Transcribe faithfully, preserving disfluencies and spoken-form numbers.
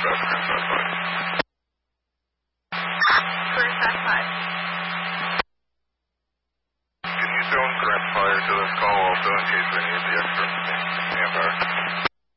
traffic on five five. Where's that five? Can you zone direct fire to this call also in case we need the extra manpower?